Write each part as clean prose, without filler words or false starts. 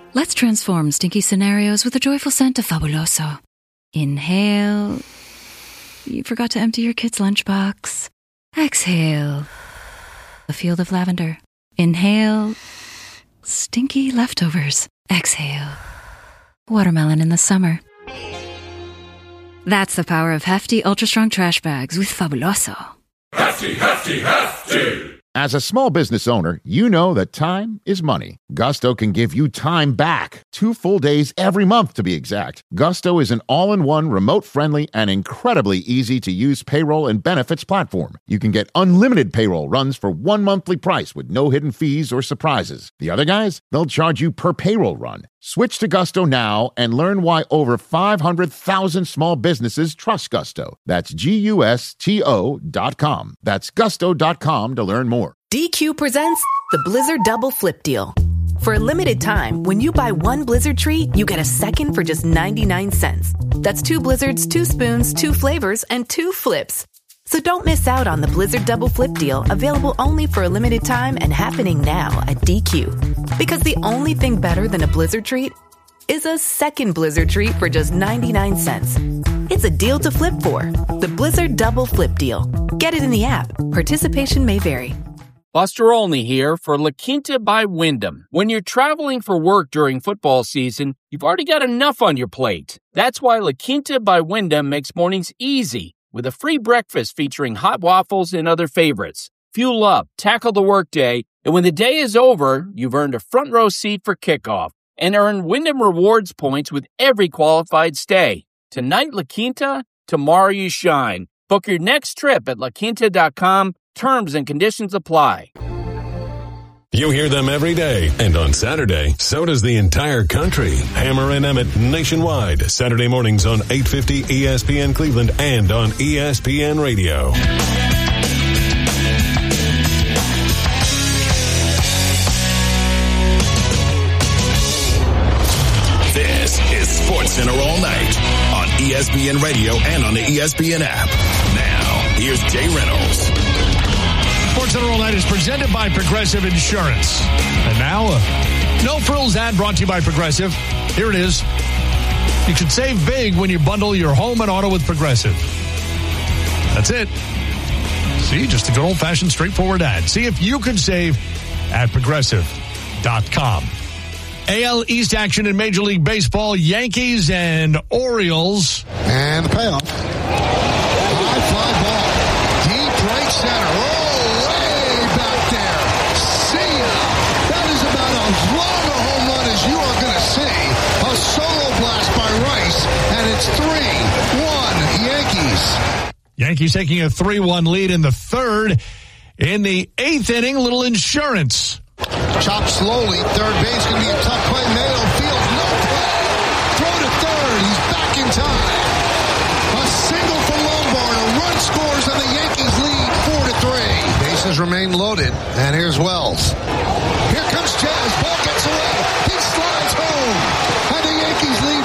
Let's transform stinky scenarios with the joyful scent of Fabuloso. Inhale. You forgot to empty your kid's lunchbox. Exhale. A field of lavender. Inhale. Stinky leftovers. Exhale. Watermelon in the summer. That's the power of hefty, ultra-strong trash bags with Fabuloso. Hefty, hefty, hefty! As a small business owner, you know that time is money. Gusto can give you time back. 2 full days every month, to be exact. Gusto is an all-in-one, remote-friendly, and incredibly easy-to-use payroll and benefits platform. You can get unlimited payroll runs for 1 monthly price with no hidden fees or surprises. The other guys, they'll charge you per payroll run. Switch to Gusto now and learn why over 500,000 small businesses trust Gusto. That's GUSTO.com. That's gusto.com to learn more. DQ presents the Blizzard Double Flip Deal. For a limited time, when you buy 1 Blizzard treat, you get a second for just 99 cents. That's 2 Blizzards, 2 spoons, 2 flavors, and 2 flips. So don't miss out on the Blizzard Double Flip Deal, available only for a limited time and happening now at DQ. Because the only thing better than a Blizzard treat is a second Blizzard treat for just 99 cents. It's a deal to flip for. The Blizzard Double Flip Deal. Get it in the app. Participation may vary. Buster Olney here for La Quinta by Wyndham. When you're traveling for work during football season, you've already got enough on your plate. That's why La Quinta by Wyndham makes mornings easy with a free breakfast featuring hot waffles and other favorites. Fuel up, tackle the workday, and when the day is over, you've earned a front row seat for kickoff and earn Wyndham Rewards points with every qualified stay. Tonight, La Quinta, tomorrow you shine. Book your next trip at laquinta.com. Terms and conditions apply. You hear them every day, and on Saturday, so does the entire country. Hammer and Emmett nationwide, Saturday mornings on 850 ESPN Cleveland and on ESPN Radio. This is SportsCenter all night on ESPN Radio and on the ESPN app. Now, here's Jay Reynolds. SportsCenter all night is presented by Progressive Insurance. And now, No Frills ad brought to you by Progressive. Here it is. You can save big when you bundle your home and auto with Progressive. That's it. See, just a good old-fashioned, straightforward ad. See if you can save at Progressive.com. AL East action in Major League Baseball. Yankees and Orioles. And the payoff. High fly ball. Deep right center. Oh, way back there. See ya. That is about as long a home run as you are going to see. A solo blast by Rice. And it's 3-1 Yankees. Yankees taking a 3-1 lead in the third. In the 8th inning, little insurance. Chopped slowly. Third base going to be a tough play. Mayo field. No play. Throw to third. He's back in time. A single from Lombard. A run scores and the Yankees lead 4-3. Bases remain loaded. And here's Wells. Here comes Jazz. Ball gets away. He slides home. And the Yankees lead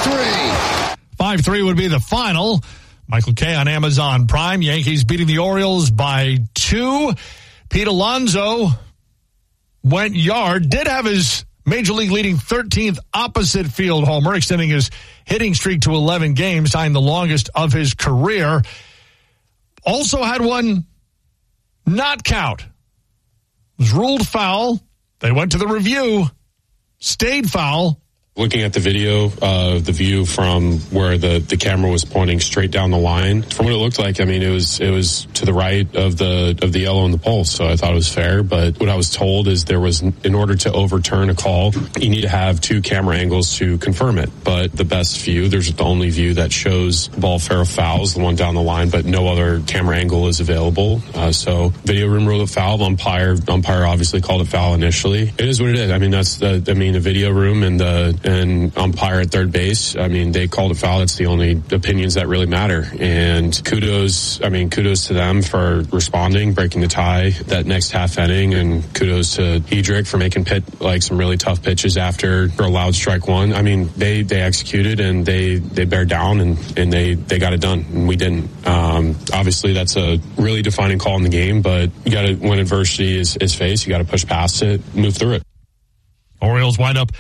5-3. 5-3 would be the final. Michael Kay on Amazon Prime. Yankees beating the Orioles by 2. Pete Alonso went yard, did have his Major League leading 13th opposite field homer, extending his hitting streak to 11 games, tying the longest of his career. Also had one not count. It was ruled foul. They went to the review, stayed foul. Looking at the video, the view from where the camera was pointing straight down the line, from what it looked like, I mean, it was to the right of the yellow and the pulse, so I thought it was fair. But what I was told is there was, in order to overturn a call, you need to have 2 camera angles to confirm it. But the best view, there's the only view that shows ball fair of fouls, the one down the line, but no other camera angle is available. So video room ruled it foul. Umpire obviously called it foul initially. It is what it is. I mean, the video room and umpire at third base, I mean, they called it foul. That's the only opinions that really matter. And kudos to them for responding, breaking the tie that next half inning, and kudos to Hedrick for making some really tough pitches after a loud strike one. I mean, they executed and they bear down and they got it done, and we didn't. Obviously, that's a really defining call in the game, but you got to, when adversity is faced, you got to push past it, move through it. Orioles wind up